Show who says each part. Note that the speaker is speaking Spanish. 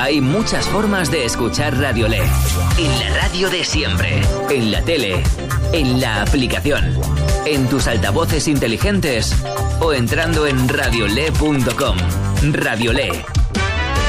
Speaker 1: Hay muchas formas de escuchar Radiolé. En la radio de siempre, en la tele, en la aplicación, en tus altavoces inteligentes o entrando en radiolé.com. Radiolé,